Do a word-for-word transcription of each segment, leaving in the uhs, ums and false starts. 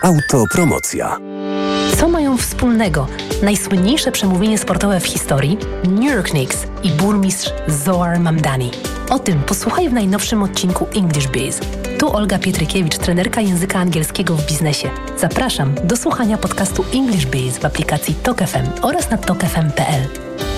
Autopromocja. Co mają wspólnego najsłynniejsze przemówienie sportowe w historii, New York Knicks i burmistrz Zohar Mamdani? O tym posłuchaj w najnowszym odcinku English Biz. Tu Olga Pietrykiewicz, trenerka języka angielskiego w biznesie. Zapraszam do słuchania podcastu English Biz w aplikacji Tok F M oraz na tok f m kropka p l.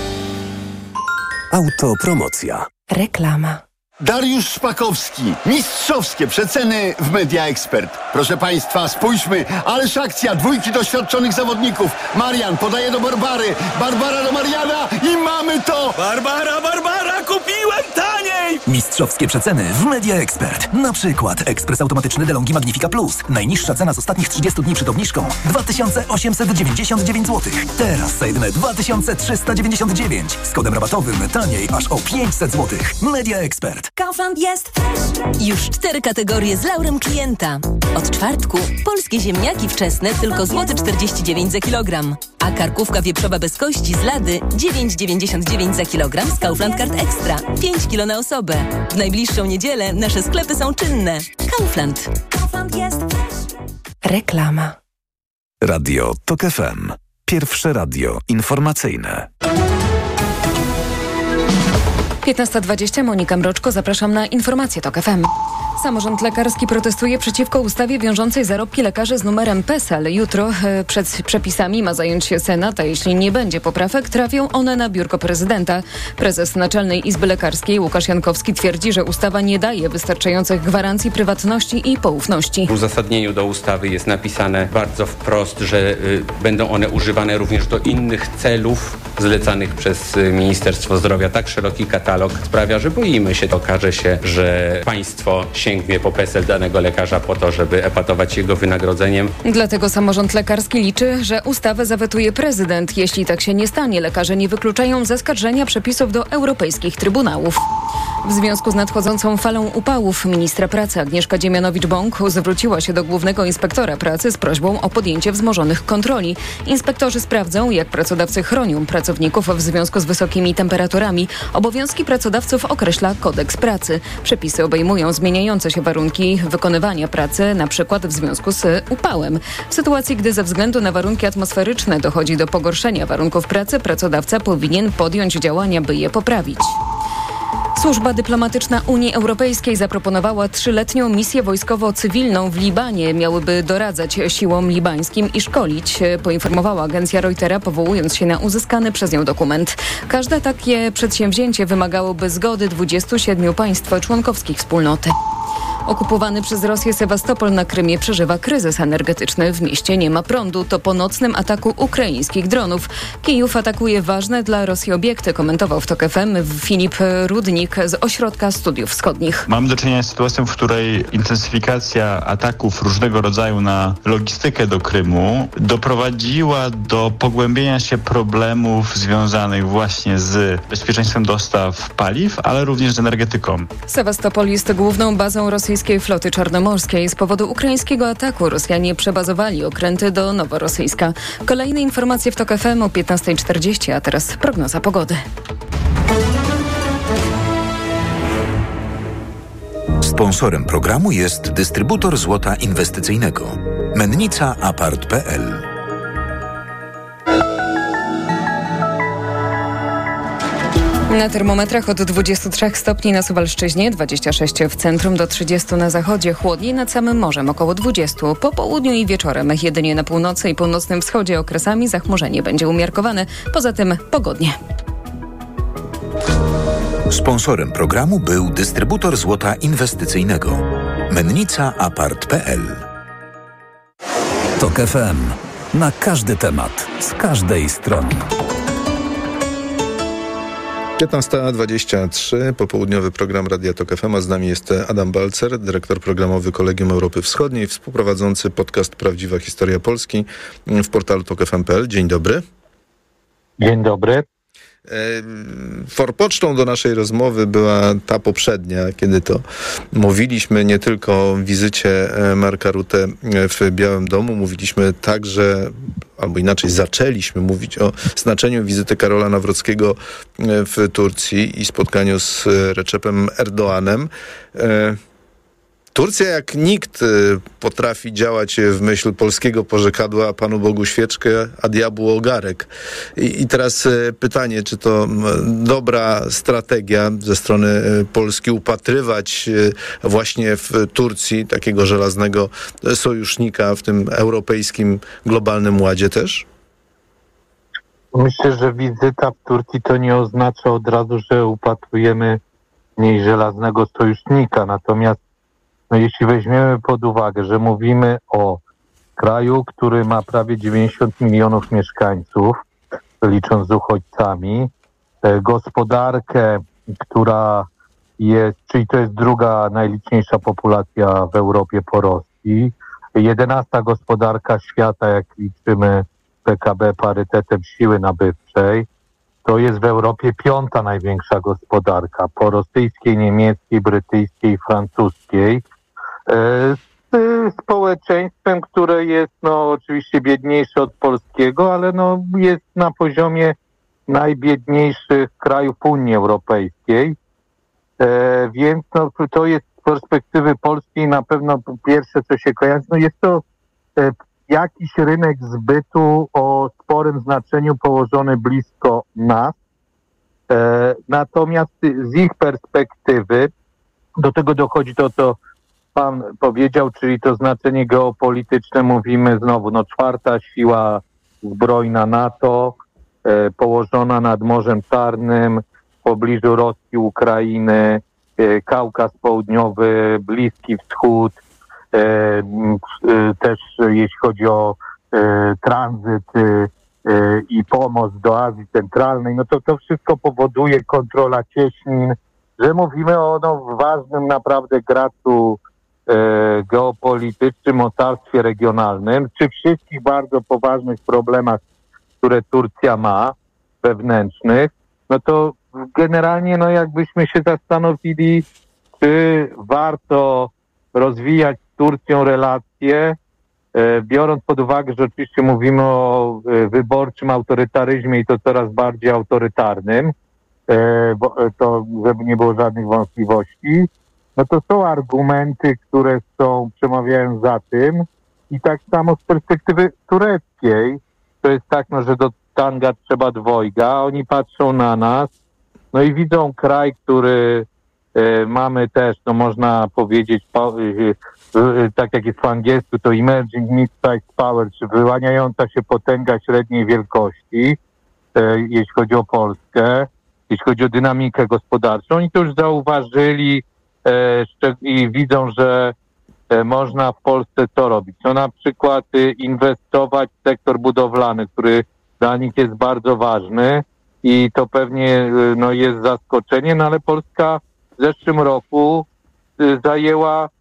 Autopromocja. Reklama. Dariusz Szpakowski. Mistrzowskie przeceny w Media Expert. Proszę Państwa, spójrzmy. Ależ akcja dwójki doświadczonych zawodników. Marian podaje do Barbary. Barbara do Mariana i mamy to! Barbara, Barbara, kupiłem taniej! Mistrzowskie przeceny w Media Expert. Na przykład ekspres automatyczny DeLonghi Magnifica Plus. Najniższa cena z ostatnich trzydziestu dni przed obniżką dwa tysiące osiemset dziewięćdziesiąt dziewięć złotych. Teraz za jedyne dwa tysiące trzysta dziewięćdziesiąt dziewięć. Z kodem rabatowym taniej aż o pięćset złotych. Media Expert. Kaufland jest już cztery kategorie z laurem klienta. Od czwartku polskie ziemniaki wczesne tylko złoty czterdzieści dziewięć za kilogram, a karkówka wieprzowa bez kości z Lady dziewięć dziewięćdziesiąt dziewięć za kilogram z Kaufland Card Extra, pięć kilo na osobę. W najbliższą niedzielę nasze sklepy są czynne. Kaufland. Kaufland jest Reklama. Radio Tok F M. Pierwsze radio informacyjne. piętnasta dwadzieścia, Monika Mroczko, zapraszam na informacje Tok F M. Samorząd lekarski protestuje przeciwko ustawie wiążącej zarobki lekarzy z numerem PESEL. Jutro e, przed przepisami ma zająć się Senat, a jeśli nie będzie poprawek, trafią one na biurko prezydenta. Prezes Naczelnej Izby Lekarskiej Łukasz Jankowski twierdzi, że ustawa nie daje wystarczających gwarancji prywatności i poufności. W uzasadnieniu do ustawy jest napisane bardzo wprost, że y, będą one używane również do innych celów zlecanych przez y, Ministerstwo Zdrowia. Tak szeroki katalog sprawia, że boimy się, okaże się, że państwo sięgnie po PESEL danego lekarza po to, żeby epatować jego wynagrodzeniem. Dlatego samorząd lekarski liczy, że ustawę zawetuje prezydent. Jeśli tak się nie stanie, lekarze nie wykluczają zaskarżenia przepisów do europejskich trybunałów. W związku z nadchodzącą falą upałów ministra pracy Agnieszka Dziemianowicz-Bąk zwróciła się do głównego inspektora pracy z prośbą o podjęcie wzmożonych kontroli. Inspektorzy sprawdzą, jak pracodawcy chronią pracowników w związku z wysokimi temperaturami. Obowiązki pracodawców określa kodeks pracy. Przepisy obejmują zmieniające się warunki wykonywania pracy, na przykład w związku z upałem. W sytuacji, gdy ze względu na warunki atmosferyczne dochodzi do pogorszenia warunków pracy, pracodawca powinien podjąć działania, by je poprawić. Służba dyplomatyczna Unii Europejskiej zaproponowała trzyletnią misję wojskowo-cywilną w Libanie. Miałyby doradzać siłom libańskim i szkolić, poinformowała agencja Reutera, powołując się na uzyskany przez nią dokument. Każde takie przedsięwzięcie wymagałoby zgody dwudziestu siedmiu państw członkowskich wspólnoty. Okupowany przez Rosję Sewastopol na Krymie przeżywa kryzys energetyczny. W mieście nie ma prądu. To po nocnym ataku ukraińskich dronów. Kijów atakuje ważne dla Rosji obiekty, komentował w Tok F M Filip Rudnik z Ośrodka Studiów Wschodnich. Mamy do czynienia z sytuacją, w której intensyfikacja ataków różnego rodzaju na logistykę do Krymu doprowadziła do pogłębienia się problemów związanych właśnie z bezpieczeństwem dostaw paliw, ale również z energetyką. Sewastopol jest główną bazą rosyjskiej floty czarnomorskiej. Z powodu ukraińskiego ataku Rosjanie przebazowali okręty do Noworosyjska. Kolejne informacje w Tok F M o piętnasta czterdzieści, a teraz prognoza pogody. Sponsorem programu jest dystrybutor złota inwestycyjnego Mennica Apart kropka p l. Na termometrach od dwudziestu trzech stopni na Suwalszczyźnie, dwudziestu sześciu w centrum, do trzydziestu na zachodzie, chłodniej nad samym morzem, około dwudziestu. Po południu i wieczorem jedynie na północy i północnym wschodzie okresami zachmurzenie będzie umiarkowane, poza tym pogodnie. Sponsorem programu był dystrybutor złota inwestycyjnego Mennica Apart kropka p l. Tok F M. Na każdy temat, z każdej strony. piętnasta dwadzieścia trzy, popołudniowy program Radia Tok F M, a z nami jest Adam Balcer, dyrektor programowy Kolegium Europy Wschodniej, współprowadzący podcast Prawdziwa Historia Polski w portalu tok f m kropka p l. Dzień dobry. Dzień dobry. Forpocztą do naszej rozmowy była ta poprzednia, kiedy to mówiliśmy nie tylko o wizycie Marka Rutte w Białym Domu, mówiliśmy także, albo inaczej zaczęliśmy mówić o znaczeniu wizyty Karola Nawrockiego w Turcji i spotkaniu z Recepem Erdoğanem. Turcja jak nikt potrafi działać w myśl polskiego porzekadła: Panu Bogu świeczkę, a diabłu ogarek. I, i teraz pytanie, czy to dobra strategia ze strony Polski upatrywać właśnie w Turcji takiego żelaznego sojusznika w tym europejskim, globalnym ładzie też? Myślę, że wizyta w Turcji to nie oznacza od razu, że upatrujemy w niej żelaznego sojusznika. Natomiast no, jeśli weźmiemy pod uwagę, że mówimy o kraju, który ma prawie dziewięćdziesiąt milionów mieszkańców, licząc z uchodźcami, e, gospodarkę, która jest, czyli to jest druga najliczniejsza populacja w Europie po Rosji, jedenasta gospodarka świata, jak liczymy P K B parytetem siły nabywczej, to jest w Europie piąta największa gospodarka po rosyjskiej, niemieckiej, brytyjskiej, francuskiej. Z społeczeństwem, które jest no oczywiście biedniejsze od polskiego, ale no jest na poziomie najbiedniejszych krajów Unii Europejskiej. E, więc no, to jest z perspektywy polskiej na pewno pierwsze, co się kojarzy, no jest to e, jakiś rynek zbytu o sporym znaczeniu położony blisko nas. E, natomiast z ich perspektywy do tego dochodzi to, co pan powiedział, czyli to znaczenie geopolityczne. Mówimy znowu, no czwarta siła zbrojna NATO, e, położona nad Morzem Czarnym, w pobliżu Rosji, Ukrainy, e, Kaukaz Południowy, Bliski Wschód, e, e, też jeśli chodzi o e, tranzyt e, i pomoc do Azji Centralnej, no to to wszystko powoduje kontrola cieśnin, że mówimy o no, ważnym naprawdę graczu e, geopolitycznym, mocarstwie regionalnym, czy wszystkich bardzo poważnych problemach, które Turcja ma, wewnętrznych, no to generalnie no jakbyśmy się zastanowili, czy warto rozwijać z Turcją relacje, e, biorąc pod uwagę, że oczywiście mówimy o e, wyborczym autorytaryzmie i to coraz bardziej autorytarnym, e, bo, to żeby nie było żadnych wątpliwości, no to są argumenty, które są, przemawiają za tym i tak samo z perspektywy tureckiej, to jest tak, no, że do tanga trzeba dwojga, oni patrzą na nas, no i widzą kraj, który e, mamy też, no można powiedzieć, po, e, e, tak jak jest po angielsku, to emerging mid-sized power, czy wyłaniająca się potęga średniej wielkości, e, jeśli chodzi o Polskę, jeśli chodzi o dynamikę gospodarczą. Oni to już zauważyli e, i widzą, że e, można w Polsce co robić. No na przykład e, inwestować w sektor budowlany, który dla nich jest bardzo ważny i to pewnie no, jest zaskoczenie, no ale Polska w zeszłym roku y, zajęła y,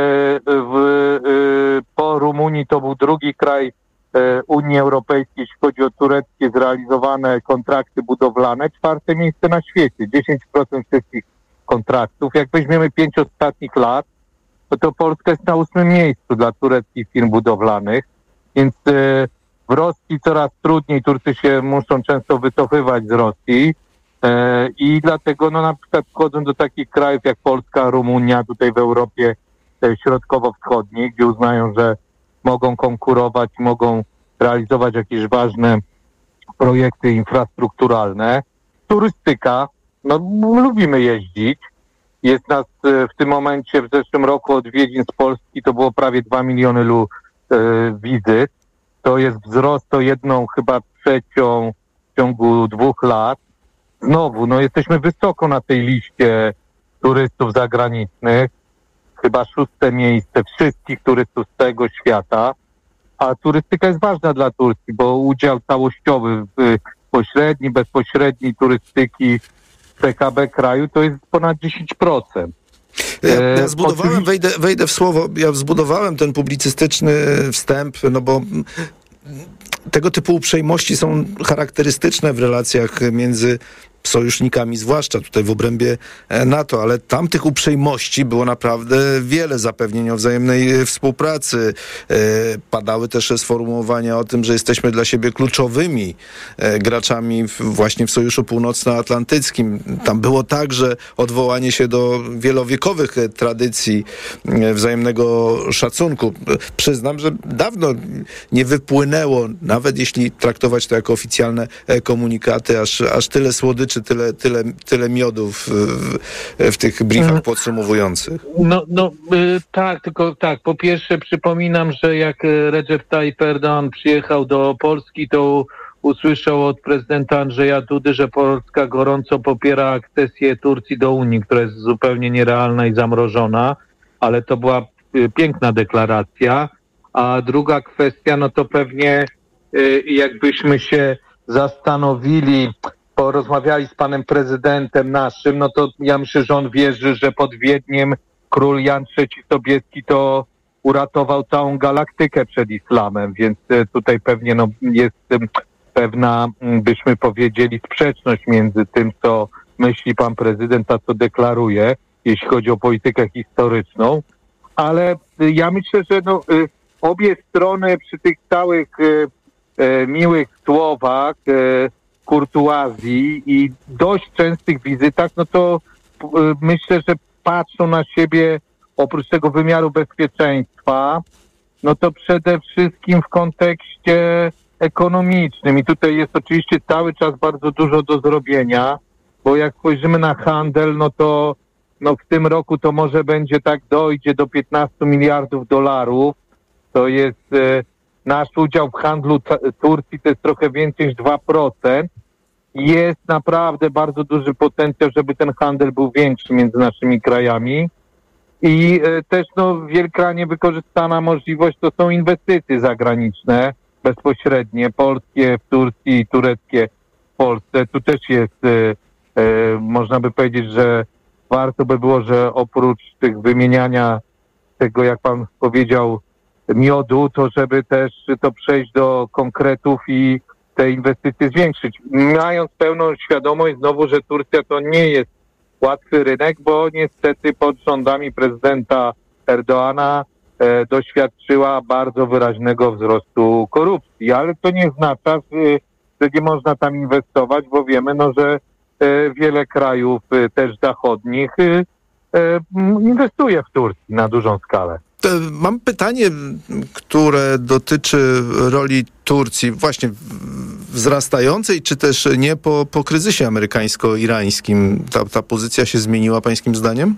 w, y, po Rumunii, to był drugi kraj y, Unii Europejskiej, jeśli chodzi o tureckie zrealizowane kontrakty budowlane, czwarte miejsce na świecie, dziesięć procent wszystkich kontraktów. Jak weźmiemy pięć ostatnich lat, to, to Polska jest na ósmym miejscu dla tureckich firm budowlanych, więc y, w Rosji coraz trudniej, Turcy się muszą często wycofywać z Rosji e, i dlatego no na przykład wchodzą do takich krajów jak Polska, Rumunia, tutaj w Europie e, środkowo-wschodniej, gdzie uznają, że mogą konkurować, mogą realizować jakieś ważne projekty infrastrukturalne. Turystyka, no lubimy jeździć. Jest nas e, w tym momencie, w zeszłym roku odwiedzin z Polski to było prawie dwa miliony lu, e, wizyt. To jest wzrost o jedną chyba trzecią w ciągu dwóch lat. Znowu, no jesteśmy wysoko na tej liście turystów zagranicznych. Chyba szóste miejsce wszystkich turystów z całego świata. A turystyka jest ważna dla Turcji, bo udział całościowy, pośredni, bezpośredni turystyki w P K B kraju to jest ponad dziesięć procent. Ja, ja zbudowałem, wejdę, wejdę w słowo, ja zbudowałem ten publicystyczny wstęp, no bo tego typu uprzejmości są charakterystyczne w relacjach między sojusznikami, zwłaszcza tutaj w obrębie NATO, ale tam tych uprzejmości było naprawdę wiele, zapewnień o wzajemnej współpracy. Padały też sformułowania o tym, że jesteśmy dla siebie kluczowymi graczami właśnie w Sojuszu Północnoatlantyckim. Tam było także odwołanie się do wielowiekowych tradycji wzajemnego szacunku. Przyznam, że dawno nie wypłynęło, nawet jeśli traktować to jako oficjalne komunikaty, aż, aż tyle słodyczy, tyle, tyle, tyle miodu w, w, w tych briefach podsumowujących. No, no y, tak, tylko tak, po pierwsze przypominam, że jak Recep Tayyip Erdoğan przyjechał do Polski, to usłyszał od prezydenta Andrzeja Dudy, że Polska gorąco popiera akcesję Turcji do Unii, która jest zupełnie nierealna i zamrożona, ale to była y, piękna deklaracja. A druga kwestia, no to pewnie y, jakbyśmy się zastanowili, porozmawiali z panem prezydentem naszym, no to ja myślę, że on wierzy, że pod Wiedniem król Jan trzeci Sobieski to uratował całą galaktykę przed islamem, więc tutaj pewnie no, jest pewna, byśmy powiedzieli, sprzeczność między tym, co myśli pan prezydent, a co deklaruje, jeśli chodzi o politykę historyczną. Ale ja myślę, że no, obie strony przy tych całych e, miłych słowach, e, kurtuazji i dość częstych wizytach, no to e, myślę, że patrzą na siebie oprócz tego wymiaru bezpieczeństwa, no to przede wszystkim w kontekście ekonomicznym. I tutaj jest oczywiście cały czas bardzo dużo do zrobienia, bo jak spojrzymy na handel, no to no w tym roku to może będzie tak, dojdzie do piętnastu miliardów dolarów. To jest e, nasz udział w handlu t- Turcji, to jest trochę więcej niż dwa procent. Jest naprawdę bardzo duży potencjał, żeby ten handel był większy między naszymi krajami. I e, też no wielka niewykorzystana możliwość to są inwestycje zagraniczne, bezpośrednie, polskie w Turcji i tureckie w Polsce. Tu też jest, e, e, można by powiedzieć, że warto by było, że oprócz tych wymieniania tego, jak pan powiedział, miodu, to żeby też to przejść do konkretów i te inwestycje zwiększyć. Mając pełną świadomość znowu, że Turcja to nie jest łatwy rynek, bo niestety pod rządami prezydenta Erdoğana e, doświadczyła bardzo wyraźnego wzrostu korupcji, ale to nie oznacza, że, że nie można tam inwestować, bo wiemy, no, że e, wiele krajów e, też zachodnich e, e, inwestuje w Turcji na dużą skalę. Mam pytanie, które dotyczy roli Turcji właśnie wzrastającej, czy też nie po, po kryzysie amerykańsko-irańskim. Ta, ta pozycja się zmieniła pańskim zdaniem?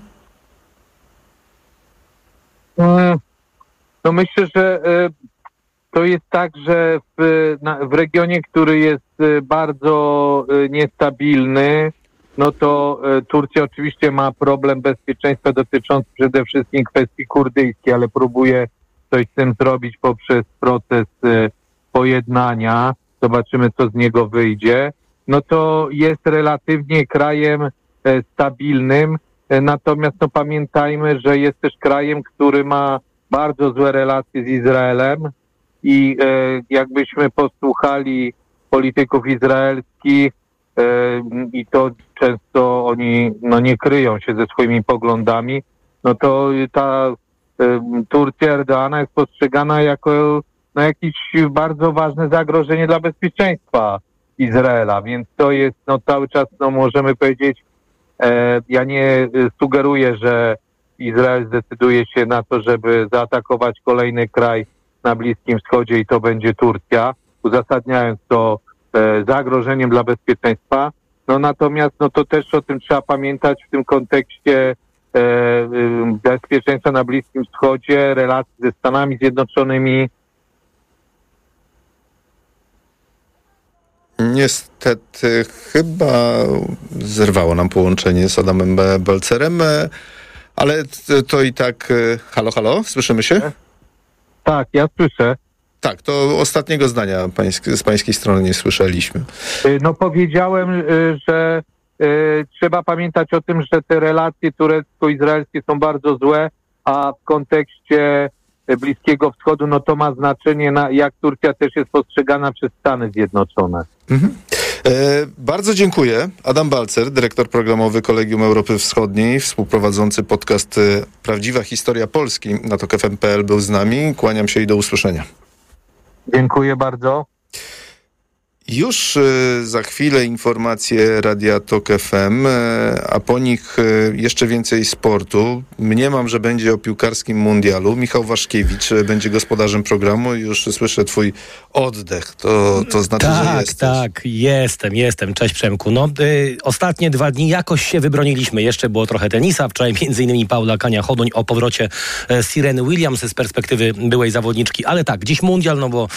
No myślę, że to jest tak, że w, na, w regionie, który jest bardzo niestabilny, no to e, Turcja oczywiście ma problem bezpieczeństwa dotyczący przede wszystkim kwestii kurdyjskiej, ale próbuje coś z tym zrobić poprzez proces e, pojednania. Zobaczymy, co z niego wyjdzie. No to jest relatywnie krajem e, stabilnym, e, natomiast no pamiętajmy, że jest też krajem, który ma bardzo złe relacje z Izraelem i e, jakbyśmy posłuchali polityków izraelskich, i to często oni no, nie kryją się ze swoimi poglądami, no to ta y, Turcja Erdoğana jest postrzegana jako no, jakieś bardzo ważne zagrożenie dla bezpieczeństwa Izraela, więc to jest no, cały czas, no możemy powiedzieć, e, ja nie sugeruję, że Izrael zdecyduje się na to, żeby zaatakować kolejny kraj na Bliskim Wschodzie i to będzie Turcja, uzasadniając to zagrożeniem dla bezpieczeństwa. No natomiast no to też o tym trzeba pamiętać w tym kontekście e, bezpieczeństwa na Bliskim Wschodzie, relacji ze Stanami Zjednoczonymi. Niestety chyba zerwało nam połączenie z Adamem Balcerem, ale to i tak... Halo, halo, słyszymy się? Tak, ja słyszę. Tak, to ostatniego zdania pańsk- z pańskiej strony nie słyszeliśmy. No powiedziałem, że y, trzeba pamiętać o tym, że te relacje turecko-izraelskie są bardzo złe, a w kontekście Bliskiego Wschodu, no to ma znaczenie, na, jak Turcja też jest postrzegana przez Stany Zjednoczone. Mhm. E, bardzo dziękuję. Adam Balcer, dyrektor programowy Kolegium Europy Wschodniej, współprowadzący podcast e, Prawdziwa Historia Polski na tok f m kropka p l był z nami. Kłaniam się i do usłyszenia. Dziękuję bardzo. Już y, za chwilę informacje Radia Tok F M, y, a po nich y, jeszcze więcej sportu. Mniemam, że będzie o piłkarskim mundialu. Michał Waszkiewicz y, będzie gospodarzem programu i już słyszę twój oddech. To, to znaczy, tak, że jesteś. Tak, jestem, jestem. Cześć Przemku. No, y, ostatnie dwa dni jakoś się wybroniliśmy. Jeszcze było trochę tenisa. Wczoraj między innymi Paula Kania-Chodoń o powrocie e, Sireny Williams z perspektywy byłej zawodniczki. Ale tak, dziś mundial, no bo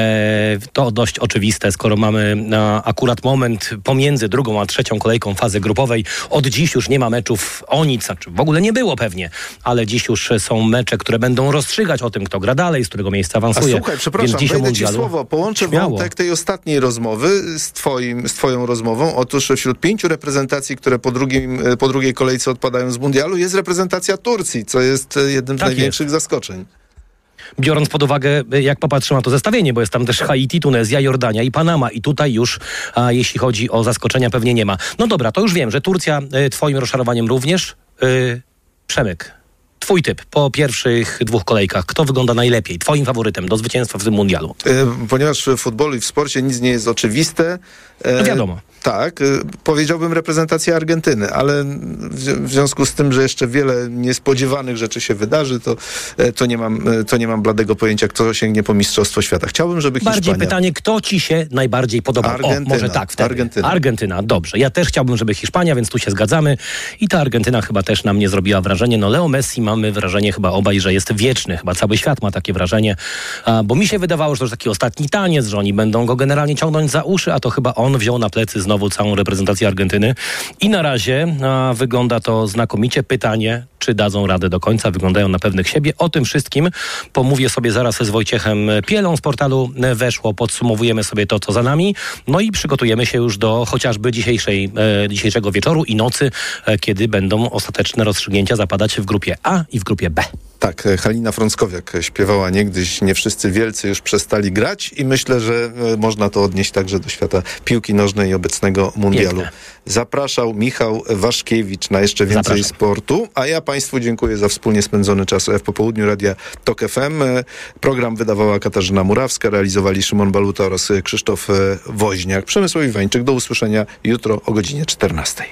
e, to dość oczywiste, skoro mamy na akurat moment pomiędzy drugą a trzecią kolejką fazy grupowej. Od dziś już nie ma meczów o nic, znaczy w ogóle nie było pewnie, ale dziś już są mecze, które będą rozstrzygać o tym, kto gra dalej, z którego miejsca awansuje. A słuchaj, przepraszam, wejdę mundialu... ci słowo. Połączę Śmiało. wątek tej ostatniej rozmowy z, twoim, z twoją rozmową. Otóż wśród pięciu reprezentacji, które po, drugim, po drugiej kolejce odpadają z mundialu, jest reprezentacja Turcji, co jest jednym z tak największych jest. zaskoczeń. Biorąc pod uwagę, jak popatrzę na to zestawienie, bo jest tam też Haiti, Tunezja, Jordania i Panama i tutaj już, a jeśli chodzi o zaskoczenia, pewnie nie ma. No dobra, to już wiem, że Turcja y, twoim rozczarowaniem również. Y, Przemek, twój typ po pierwszych dwóch kolejkach. Kto wygląda najlepiej? Twoim faworytem do zwycięstwa w tym mundialu? Y, ponieważ w futbolu i w sporcie nic nie jest oczywiste. Y, no wiadomo. Tak, y, powiedziałbym reprezentacja Argentyny, ale w, w związku z tym, że jeszcze wiele niespodziewanych rzeczy się wydarzy, to, y, to, nie mam, y, to nie mam bladego pojęcia, kto sięgnie po Mistrzostwo Świata. Chciałbym, żeby Hiszpania... Bardziej pytanie, kto ci się najbardziej podoba? Argentyna. O, może tak wtedy. Argentyna. Argentyna, dobrze. Ja też chciałbym, żeby Hiszpania, więc tu się zgadzamy. I ta Argentyna chyba też na mnie zrobiła wrażenie. No Leo Messi, mamy wrażenie chyba obaj, że jest wieczny. Chyba cały świat ma takie wrażenie. A, bo mi się wydawało, że to jest taki ostatni taniec, że oni będą go generalnie ciągnąć za uszy, a to chyba on wziął na plecy znowu całą reprezentację Argentyny. I na razie a, wygląda to znakomicie. Pytanie, czy dadzą radę do końca, wyglądają na pewnych siebie. O tym wszystkim pomówię sobie zaraz z Wojciechem Pielą z portalu Weszło. Podsumowujemy sobie to, co za nami. No i przygotujemy się już do chociażby dzisiejszej, e, dzisiejszego wieczoru i nocy, e, kiedy będą ostateczne rozstrzygnięcia zapadać w grupie A i w grupie B. Tak, Halina Frąckowiak śpiewała niegdyś, nie wszyscy wielcy już przestali grać i myślę, że można to odnieść także do świata piłki nożnej i obecnego mundialu. Piękne. Zapraszał Michał Waszkiewicz na jeszcze więcej Zapraszam. sportu, a ja Państwu dziękuję za wspólnie spędzony czas w popołudniu Radia Tok F M. Program wydawała Katarzyna Murawska, realizowali Szymon Baluta oraz Krzysztof Woźniak. Przemysław Iwańczyk, do usłyszenia jutro o godzinie czternastej.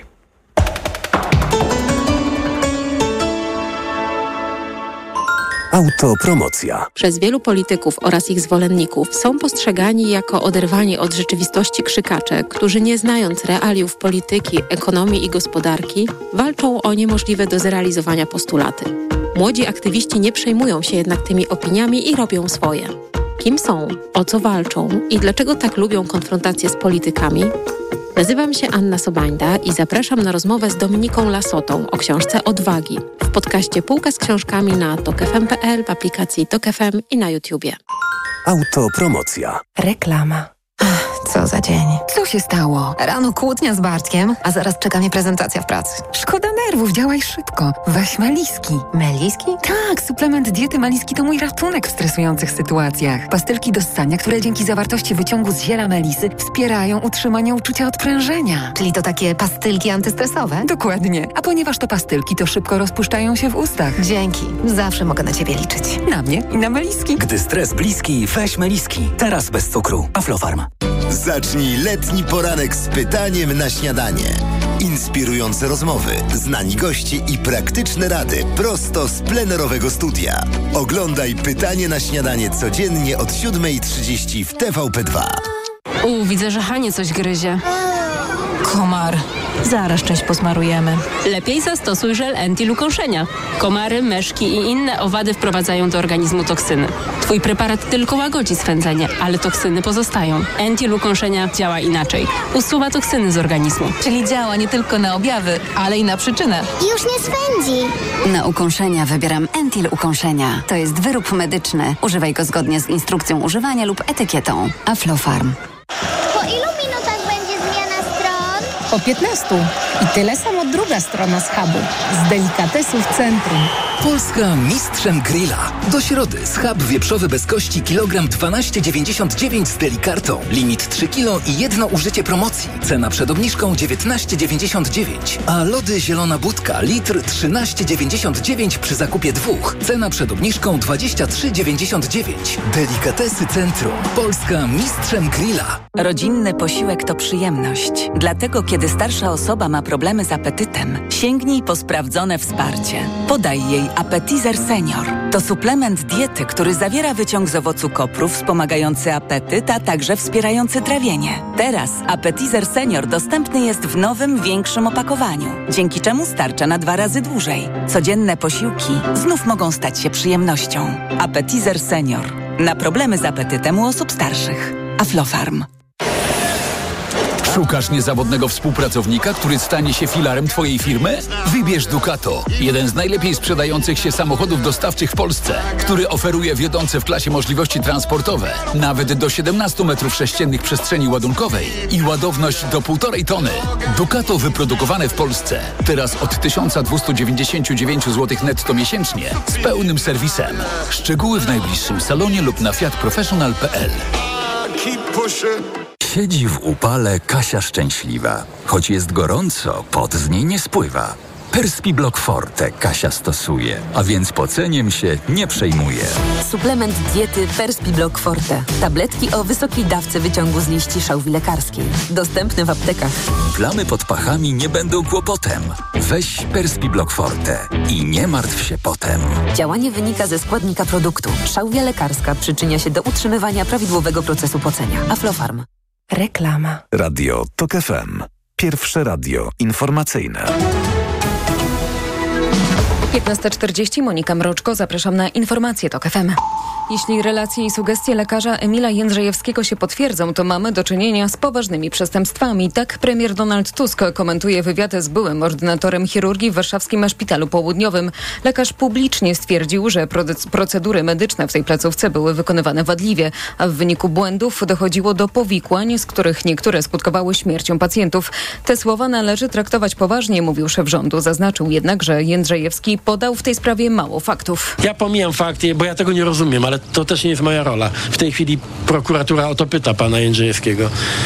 Autopromocja. Przez wielu polityków oraz ich zwolenników są postrzegani jako oderwani od rzeczywistości krzykacze, którzy nie znając realiów polityki, ekonomii i gospodarki, walczą o niemożliwe do zrealizowania postulaty. Młodzi aktywiści nie przejmują się jednak tymi opiniami i robią swoje. Kim są, o co walczą i dlaczego tak lubią konfrontację z politykami? Nazywam się Anna Sobańda i zapraszam na rozmowę z Dominiką Lasotą o książce Odwagi w podcaście Półka z książkami na tok f m kropka p l, w aplikacji Tok F M i na YouTubie. Autopromocja. Reklama. Co za dzień. Co się stało? Rano kłótnia z Bartkiem, a zaraz czeka mnie prezentacja w pracy. Szkoda nerwów, działaj szybko. Weź Meliski. Meliski? Tak, suplement diety Meliski to mój ratunek w stresujących sytuacjach. Pastylki do ssania, które dzięki zawartości wyciągu z ziela melisy wspierają utrzymanie uczucia odprężenia. Czyli to takie pastylki antystresowe? Dokładnie. A ponieważ to pastylki, to szybko rozpuszczają się w ustach. Dzięki. Zawsze mogę na Ciebie liczyć. Na mnie i na Meliski. Gdy stres bliski, weź Meliski. Teraz bez cukru. Aflofarm. Zacznij letni poranek z pytaniem na śniadanie. Inspirujące rozmowy, znani goście i praktyczne rady prosto z plenerowego studia. Oglądaj Pytanie na śniadanie codziennie od siódma trzydzieści w T V P dwa. U, widzę, że Hanie coś gryzie. Komar. Zaraz część posmarujemy. Lepiej zastosuj żel Entil-ukąszenia. Komary, myszki i inne owady wprowadzają do organizmu toksyny. Twój preparat tylko łagodzi swędzenie, ale toksyny pozostają. Entil-ukąszenia działa inaczej. Usuwa toksyny z organizmu. Czyli działa nie tylko na objawy, ale i na przyczynę. Już nie swędzi. Na ukąszenia wybieram Entil-ukąszenia. To jest wyrób medyczny. Używaj go zgodnie z instrukcją używania lub etykietą. Aflofarm. Po ilu minutach będzie zmiana stron? Po piętnastu. I tyle samo druga strona z hubu. Z delikatesów centrum. Polska mistrzem grilla. Do środy schab wieprzowy bez kości kilogram dwanaście dziewięćdziesiąt dziewięć z delikartą. Limit trzy kilo i jedno użycie promocji. Cena przed obniżką dziewiętnaście dziewięćdziesiąt dziewięć. A lody zielona budka litr trzynaście dziewięćdziesiąt dziewięć przy zakupie dwóch. Cena przed obniżką dwadzieścia trzy dziewięćdziesiąt dziewięć. Delikatesy Centrum. Polska mistrzem grilla. Rodzinny posiłek to przyjemność. Dlatego kiedy starsza osoba ma problemy z apetytem, sięgnij po sprawdzone wsparcie. Podaj jej Appetizer Senior. To suplement diety, który zawiera wyciąg z owocu kopru wspomagający apetyt, a także wspierający trawienie. Teraz Appetizer Senior dostępny jest w nowym, większym opakowaniu, dzięki czemu starcza na dwa razy dłużej. Codzienne posiłki znów mogą stać się przyjemnością. Appetizer Senior. Na problemy z apetytem u osób starszych. Aflofarm. Szukasz niezawodnego współpracownika, który stanie się filarem Twojej firmy? Wybierz Ducato, jeden z najlepiej sprzedających się samochodów dostawczych w Polsce, który oferuje wiodące w klasie możliwości transportowe, nawet do siedemnaście metrów sześciennych przestrzeni ładunkowej i ładowność do półtorej tony. Ducato wyprodukowane w Polsce, teraz od tysiąc dwieście dziewięćdziesiąt dziewięć złotych netto miesięcznie, z pełnym serwisem. Szczegóły w najbliższym salonie lub na fiat professional kropka p l. Siedzi w upale Kasia szczęśliwa. Choć jest gorąco, pot z niej nie spływa. Perspiblock Forte Kasia stosuje, a więc poceniem się nie przejmuje. Suplement diety Perspiblock Forte. Tabletki o wysokiej dawce wyciągu z liści szałwi lekarskiej. Dostępny w aptekach. Plamy pod pachami nie będą kłopotem. Weź Perspiblock Forte i nie martw się potem. Działanie wynika ze składnika produktu. Szałwia lekarska przyczynia się do utrzymywania prawidłowego procesu pocenia. Aflofarm. Reklama. Radio TOK F M. Pierwsze radio informacyjne. piętnasta czterdzieści, Monika Mroczko, zapraszam na informacje TOK F M. Jeśli relacje i sugestie lekarza Emila Jędrzejewskiego się potwierdzą, to mamy do czynienia z poważnymi przestępstwami. Tak premier Donald Tusk komentuje wywiad z byłym ordynatorem chirurgii w warszawskim Szpitalu Południowym. Lekarz publicznie stwierdził, że procedury medyczne w tej placówce były wykonywane wadliwie, a w wyniku błędów dochodziło do powikłań, z których niektóre skutkowały śmiercią pacjentów. Te słowa należy traktować poważnie, mówił szef rządu. Zaznaczył jednak, że Jędrzejewski podał w tej sprawie mało faktów. Ja pomijam fakty, bo ja tego nie rozumiem, ale to też nie jest moja rola. W tej chwili prokuratura o to pyta pana Jędrzejewskiego.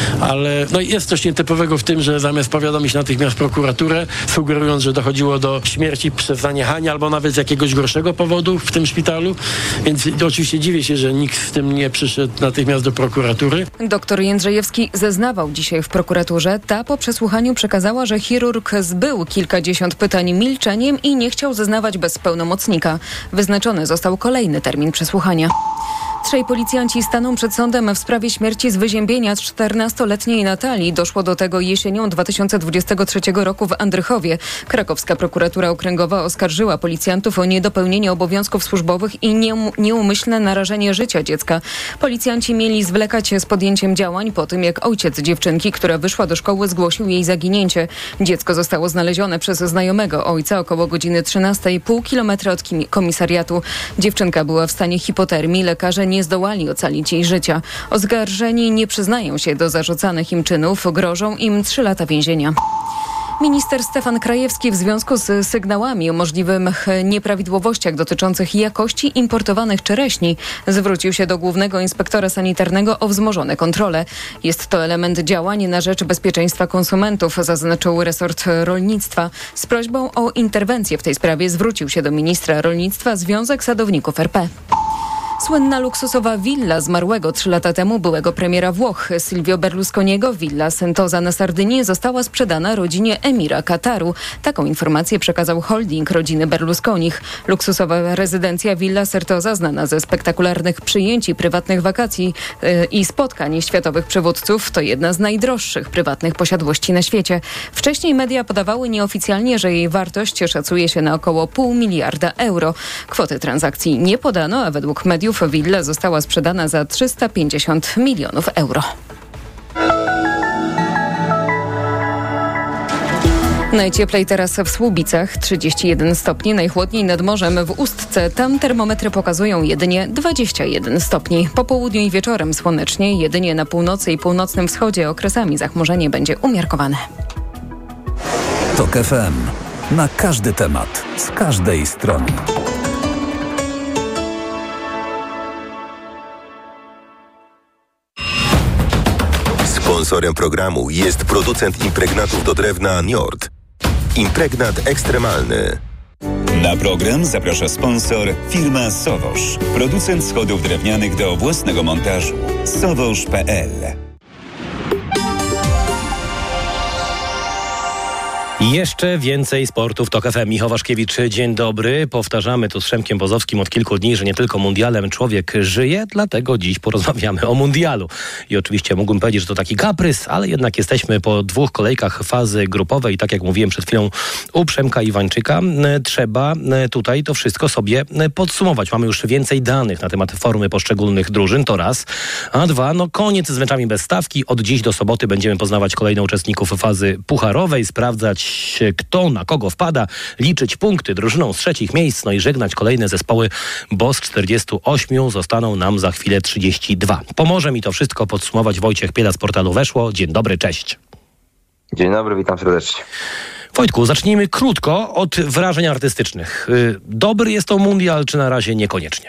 Ale no jest coś nietypowego w tym, że zamiast powiadomić natychmiast prokuraturę, sugerując, że dochodziło do śmierci przez zaniechanie albo nawet z jakiegoś gorszego powodu w tym szpitalu. Więc oczywiście dziwię się, że nikt z tym nie przyszedł natychmiast do prokuratury. Doktor Jędrzejewski zeznawał dzisiaj w prokuraturze. Ta po przesłuchaniu przekazała, że chirurg zbył kilkadziesiąt pytań milczeniem i nie chciał zeznawać bez pełnomocnika. Wyznaczony został kolejny termin przesłuchania. Trzej policjanci staną przed sądem w sprawie śmierci z wyziębienia czternastoletniej Natalii. Doszło do tego jesienią dwa tysiące dwudziestego trzeciego roku w Andrychowie. Krakowska prokuratura okręgowa oskarżyła policjantów o niedopełnienie obowiązków służbowych i nieum- nieumyślne narażenie życia dziecka. Policjanci mieli zwlekać z podjęciem działań po tym, jak ojciec dziewczynki, która wyszła do szkoły, zgłosił jej zaginięcie. Dziecko zostało znalezione przez znajomego ojca około godziny trzynastej, pół kilometra od komisariatu. Dziewczynka była w stanie hipotermii. Lekarze nie nie zdołali ocalić jej życia. Oskarżeni nie przyznają się do zarzucanych im czynów. Grożą im trzy lata więzienia. Minister Stefan Krajewski w związku z sygnałami o możliwych nieprawidłowościach dotyczących jakości importowanych czereśni zwrócił się do głównego inspektora sanitarnego o wzmożone kontrole. Jest to element działań na rzecz bezpieczeństwa konsumentów, zaznaczył resort rolnictwa. Z prośbą o interwencję w tej sprawie zwrócił się do ministra rolnictwa Związek Sadowników R P. Słynna luksusowa willa zmarłego trzy lata temu byłego premiera Włoch Silvio Berlusconiego, willa Sentosa na Sardynii, została sprzedana rodzinie emira Kataru. Taką informację przekazał holding rodziny Berlusconich. Luksusowa rezydencja Villa Sentosa, znana ze spektakularnych przyjęć i prywatnych wakacji yy, i spotkań światowych przywódców, to jedna z najdroższych prywatnych posiadłości na świecie. Wcześniej media podawały nieoficjalnie, że jej wartość szacuje się na około pół miliarda euro. Kwoty transakcji nie podano, a według mediów willa została sprzedana za trzysta pięćdziesiąt milionów euro. Najcieplej teraz w Słubicach, trzydzieści jeden stopni, najchłodniej nad morzem w Ustce. Tam termometry pokazują jedynie dwadzieścia jeden stopni. Po południu i wieczorem słonecznie, jedynie na północy i północnym wschodzie okresami zachmurzenie będzie umiarkowane. TOK F M. na każdy temat, z każdej strony. Sponsorem programu jest producent impregnatów do drewna Njord. Impregnat ekstremalny. Na program zaprasza sponsor firma Sowosz, producent schodów drewnianych do własnego montażu. sowosz kropka p l. Jeszcze więcej sportu w TOK F M. Michał Waszkiewicz, dzień dobry. Powtarzamy tu z Przemkiem Bozowskim od kilku dni, że nie tylko mundialem człowiek żyje, dlatego dziś porozmawiamy o mundialu. I oczywiście mógłbym powiedzieć, że to taki kaprys, ale jednak jesteśmy po dwóch kolejkach fazy grupowej i tak jak mówiłem przed chwilą u Przemka Iwańczyka, trzeba tutaj to wszystko sobie podsumować. Mamy już więcej danych na temat formy poszczególnych drużyn, to raz. A dwa, no koniec z meczami bez stawki. Od dziś do soboty będziemy poznawać kolejne uczestników fazy pucharowej, sprawdzać kto na kogo wpada, liczyć punkty drużyną z trzecich miejsc, no i żegnać kolejne zespoły, bo z czterdziestu ośmiu zostaną nam za chwilę trzydzieści dwa. Pomoże mi to wszystko podsumować Wojciech Piela z portalu Weszło. Dzień dobry, cześć. Dzień dobry, witam serdecznie. Wojtku, zacznijmy krótko od wrażeń artystycznych. Dobry jest to mundial, czy na razie niekoniecznie?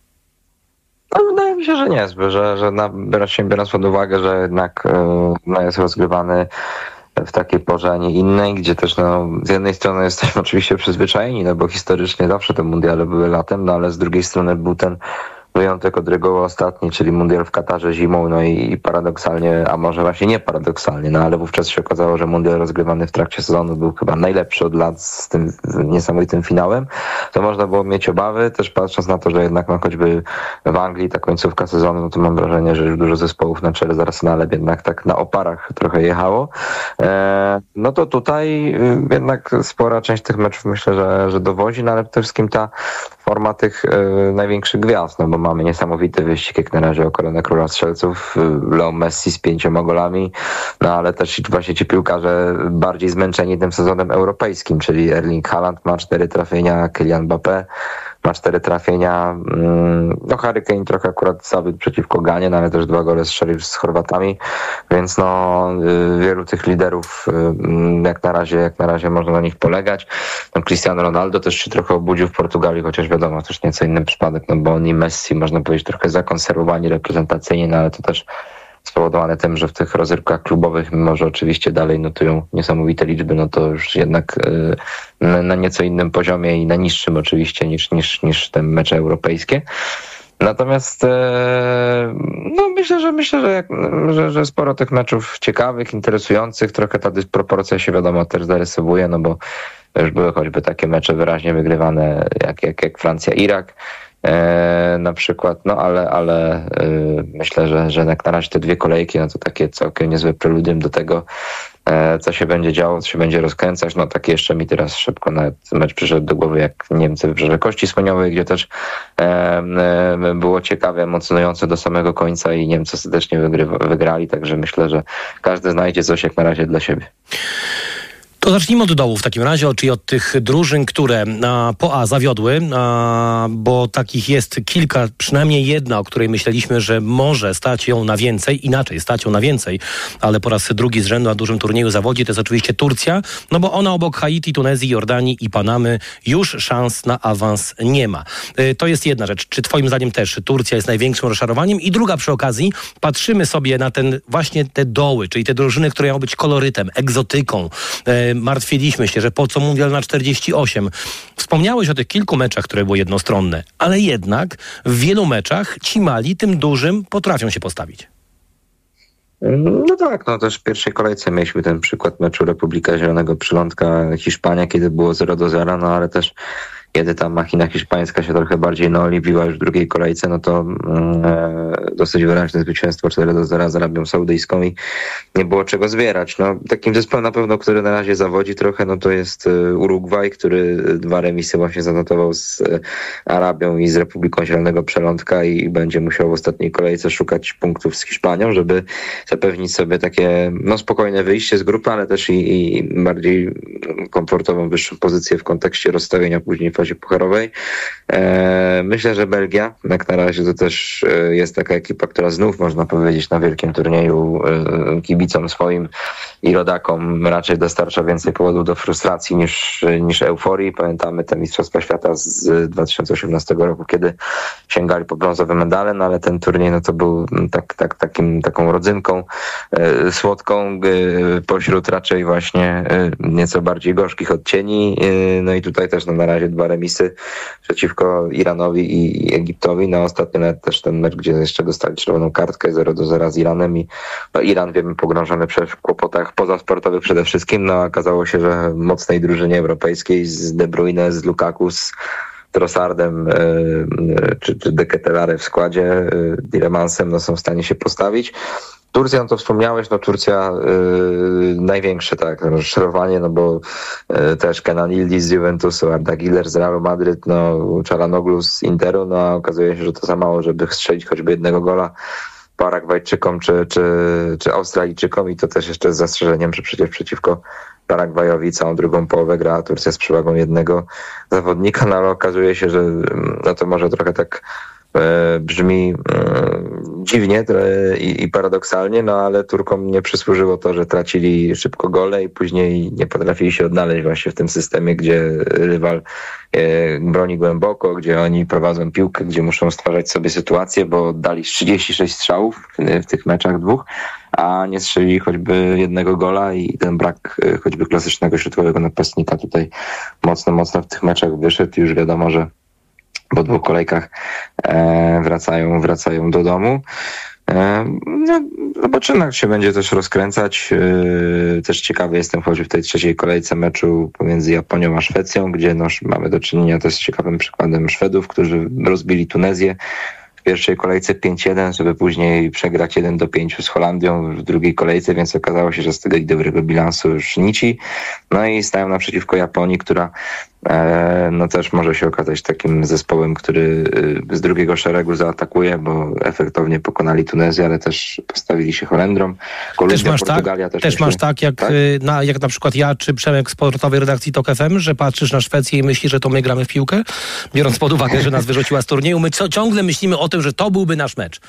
No, wydaje mi się, że nie, że, że na, biorąc pod uwagę, że jednak no, jest rozgrywany w takiej porze, a nie innej, gdzie też no, z jednej strony jesteśmy oczywiście przyzwyczajeni, no bo historycznie zawsze te mundiale były latem, no ale z drugiej strony był ten wyjątek od reguły ostatni, czyli mundial w Katarze zimą, no i, i paradoksalnie, a może właśnie nie paradoksalnie, no ale wówczas się okazało, że mundial rozgrywany w trakcie sezonu był chyba najlepszy od lat z tym niesamowitym finałem, to można było mieć obawy, też patrząc na to, że jednak no choćby w Anglii ta końcówka sezonu, no to mam wrażenie, że już dużo zespołów na czele z Arsenalem jednak tak na oparach trochę jechało. E, no to tutaj y, jednak spora część tych meczów myślę, że, że dowozi, no ale przede wszystkim ta forma tych y, największych gwiazd, no bo mamy niesamowity wyścig jak na razie o koronę króla strzelców, Leo Messi z pięcioma golami, no ale też właśnie ci piłkarze bardziej zmęczeni tym sezonem europejskim, czyli Erling Haaland ma cztery trafienia, Kylian Mbappé ma cztery trafienia, no Harry Kane trochę akurat zawiódł przeciwko Ganie, no ale też dwa gole strzelił z Chorwatami, więc no wielu tych liderów jak na razie, jak na razie można na nich polegać. No, Cristiano Ronaldo też się trochę obudził w Portugalii, chociaż wiadomo, też nieco inny przypadek, no bo oni Messi można powiedzieć trochę zakonserwowani reprezentacyjnie, no ale to też spowodowane tym, że w tych rozrywkach klubowych, mimo że oczywiście dalej notują niesamowite liczby, no to już jednak y, na nieco innym poziomie i na niższym oczywiście niż, niż, niż te mecze europejskie. Natomiast e, no myślę, że myślę, że, jak, że, że sporo tych meczów ciekawych, interesujących, trochę ta dysproporcja się wiadomo też zarysowuje, no bo już były choćby takie mecze wyraźnie wygrywane jak, jak, jak Francja-Irak. E, na przykład, no ale, ale e, myślę, że, że jak na razie te dwie kolejki, no to takie całkiem niezłe preludium do tego, e, co się będzie działo, co się będzie rozkręcać. No takie jeszcze mi teraz szybko nawet mecz przyszedł do głowy jak Niemcy w Wybrzeże Kości Słoniowej, gdzie też e, e, było ciekawe, emocjonujące do samego końca i Niemcy serdecznie wygrywa, wygrali, także myślę, że każdy znajdzie coś jak na razie dla siebie. To zacznijmy od dołu w takim razie, czyli od tych drużyn, które a, po A zawiodły, a, bo takich jest kilka, przynajmniej jedna, o której myśleliśmy, że może stać ją na więcej, inaczej stać ją na więcej, ale po raz drugi z rzędu na dużym turnieju zawodzi, to jest oczywiście Turcja, no bo ona obok Haiti, Tunezji, Jordanii i Panamy już szans na awans nie ma. Y, to jest jedna rzecz. Czy twoim zdaniem też Turcja jest największym rozczarowaniem? I druga przy okazji, patrzymy sobie na ten właśnie te doły, czyli te drużyny, które mają być kolorytem, egzotyką, y, martwiliśmy się, że po co mundial na czterdzieści osiem. Wspomniałeś o tych kilku meczach, które były jednostronne, ale jednak w wielu meczach ci mali tym dużym potrafią się postawić. No tak, no też w pierwszej kolejce mieliśmy ten przykład meczu Republika Zielonego Przylądka Hiszpania, kiedy było zero do zera, no ale też kiedy ta machina hiszpańska się trochę bardziej naoliwiła już w drugiej kolejce, no to e, dosyć wyraźne zwycięstwo cztery do zera z Arabią Saudyjską i nie było czego zbierać. No, takim zespołem na pewno, który na razie zawodzi trochę, no to jest e, Urugwaj, który dwa remisy właśnie zanotował z e, Arabią i z Republiką Zielonego Przylądka i będzie musiał w ostatniej kolejce szukać punktów z Hiszpanią, żeby zapewnić sobie takie no, spokojne wyjście z grupy, ale też i, i bardziej komfortową, wyższą pozycję w kontekście rozstawienia później fazie pucharowej. Myślę, że Belgia, jak na razie to też jest taka ekipa, która znów można powiedzieć na wielkim turnieju kibicom swoim i rodakom raczej dostarcza więcej powodów do frustracji niż, niż euforii. Pamiętamy te Mistrzostwa Świata z dwa tysiące osiemnastego roku, kiedy sięgali po brązowe medale, no ale ten turniej no to był tak, tak, takim, taką rodzynką e, słodką e, pośród raczej właśnie e, nieco bardziej gorzkich odcieni. E, no i tutaj też no, na razie dwa remisy przeciwko Iranowi i Egiptowi. No ostatnio nawet też ten mecz, gdzie jeszcze dostali czerwoną kartkę zero do zera z Iranem i no, Iran, wiemy, pogrążony w kłopotach pozasportowych przede wszystkim. No okazało się, że mocnej drużynie europejskiej z De Bruyne, z Lukaku, z Trossardem czy, czy De Ketelaere w składzie, Diremansem, no są w stanie się postawić. Turcja, no to wspomniałeś, no Turcja yy, największe tak rozczarowanie, no bo yy, też Kenan Yildiz z Juventusu, Arda Güler z Realu Madryt, no Çalhanoğlu z Interu, no a okazuje się, że to za mało, żeby strzelić choćby jednego gola Paragwajczykom czy, czy, czy Australijczykom i to też jeszcze z zastrzeżeniem, że przecież przeciwko Paragwajowi całą drugą połowę gra Turcja z przewagą jednego zawodnika, no ale okazuje się, że no to może trochę tak e, brzmi e, dziwnie e, i, i paradoksalnie, no ale Turkom nie przysłużyło to, że tracili szybko gole i później nie potrafili się odnaleźć właśnie w tym systemie, gdzie rywal e, broni głęboko, gdzie oni prowadzą piłkę, gdzie muszą stwarzać sobie sytuację, bo dali trzydzieści sześć strzałów w, w tych meczach dwóch, a nie strzelili choćby jednego gola i ten brak choćby klasycznego środkowego napastnika tutaj mocno, mocno w tych meczach wyszedł. Już wiadomo, że po dwóch kolejkach e, wracają, wracają do domu. E, no, zobaczymy, jak się będzie też rozkręcać. E, też ciekawy jestem choćby w tej trzeciej kolejce meczu pomiędzy Japonią a Szwecją, gdzie no, mamy do czynienia też z ciekawym przykładem Szwedów, którzy rozbili Tunezję w pierwszej kolejce pięć jeden, żeby później przegrać jeden do pięciu z Holandią w drugiej kolejce, więc okazało się, że z tego i dobrego bilansu już nici. No i stają naprzeciwko Japonii, która e, no też może się okazać takim zespołem, który z drugiego szeregu zaatakuje, bo efektownie pokonali Tunezję, ale też postawili się Holendrom. Kolumbia, też masz Portugalia tak, też, też myślę, masz tak, jak, tak? Na, jak na przykład ja czy Przemek z sportowej redakcji Tok F M, że patrzysz na Szwecję i myślisz, że to my gramy w piłkę, biorąc pod uwagę, że nas wyrzuciła z turnieju. My co, ciągle myślimy o tym, że to byłby nasz mecz.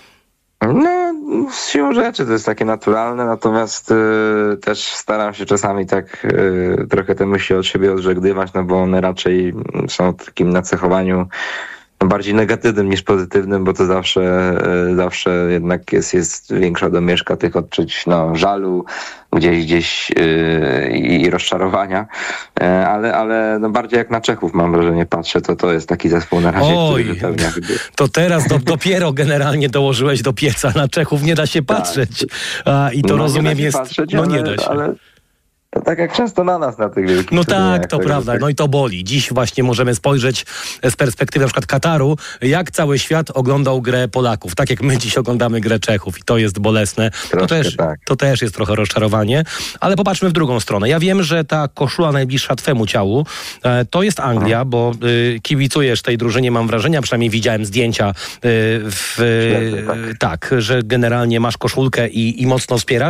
No, z siłą rzeczy to jest takie naturalne, natomiast y, też staram się czasami tak y, trochę te myśli od siebie odżegnywać, no bo one raczej są w takim nacechowaniu bardziej negatywnym niż pozytywnym, bo to zawsze, y, zawsze jednak jest, jest większa domieszka tych odczuć, no, żalu, gdzieś, gdzieś yy, i rozczarowania, yy, ale, ale no bardziej jak na Czechów mam wrażenie, patrzę, to to jest taki zespół na razie, Oj, który wypełnia jakby... to teraz do, dopiero generalnie dołożyłeś do pieca, na Czechów nie da się patrzeć. A, I to no, rozumiem nie jest... Patrzeć, no ale, nie da się. Ale... To tak jak często na nas na tych wielkich No tak, to tak, prawda. tak. No i to boli. Dziś właśnie możemy spojrzeć z perspektywy na przykład Kataru, jak cały świat oglądał grę Polaków. Tak jak my dziś oglądamy grę Czechów i to jest bolesne. Troszkę, to, też, tak. to też jest trochę rozczarowanie. Ale popatrzmy w drugą stronę. Ja wiem, że ta koszula najbliższa twemu ciału e, to jest Anglia, Aha. bo y, kibicujesz tej drużynie, mam wrażenie, przynajmniej widziałem zdjęcia y, w, y, tak. tak, że generalnie masz koszulkę i, i mocno wspierasz.